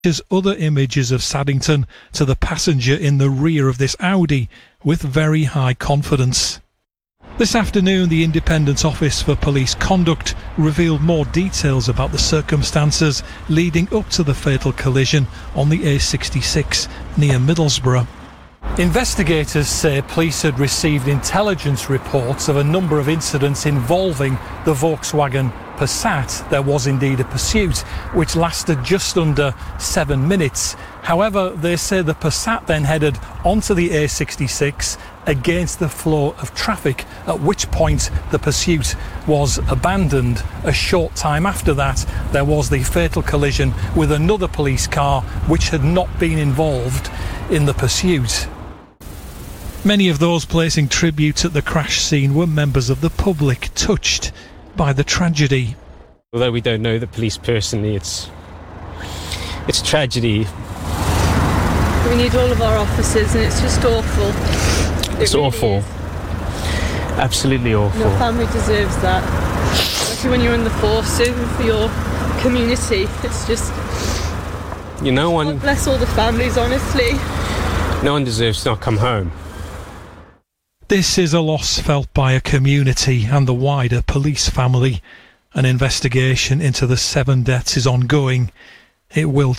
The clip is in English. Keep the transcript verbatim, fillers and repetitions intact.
There's other images of Saddington to the passenger in the rear of this Audi with very high confidence. This afternoon, the Independent Office for Police Conduct revealed more details about the circumstances leading up to the fatal collision on the A sixty-six near Middlesbrough. Investigators say police had received intelligence reports of a number of incidents involving the Volkswagen Passat. There was indeed a pursuit which lasted just under seven minutes. However, they say the Passat then headed onto the A sixty-six against the flow of traffic, at which point the pursuit was abandoned. A short time after that, there was the fatal collision with another police car which had not been involved in the pursuit. Many of those placing tribute at the crash scene were members of the public touched by the tragedy. Although we don't know the police personally, it's it's a tragedy. We need all of our officers, and it's just awful. It's it really awful. Is. Absolutely awful. Your family deserves that. Especially when you're in the force, serving for your community. It's just... You know, one... God bless all the families, honestly. No one deserves to not come home. This is a loss felt by a community and the wider police family. An investigation into the seven deaths is ongoing. It will